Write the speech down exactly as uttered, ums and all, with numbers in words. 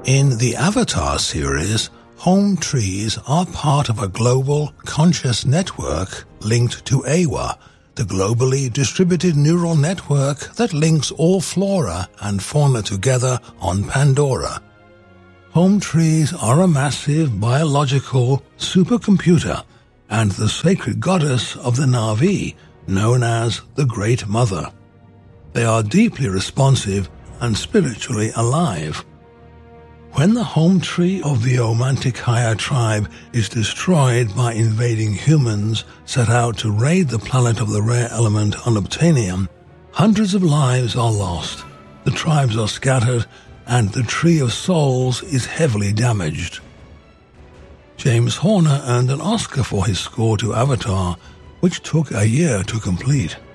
In the Avatar series, home trees are part of a global conscious network linked to A W A, the globally distributed neural network that links all flora and fauna together on Pandora. Home trees are a massive biological supercomputer and the sacred goddess of the Na'vi, known as the Great Mother. They are deeply responsive and spiritually alive. When the home tree of the Omantiqueya tribe is destroyed by invading humans set out to raid the planet of the rare element unobtainium, hundreds of lives are lost, the tribes are scattered, and the Tree of Souls is heavily damaged. James Horner earned an Oscar for his score to Avatar, which took a year to complete.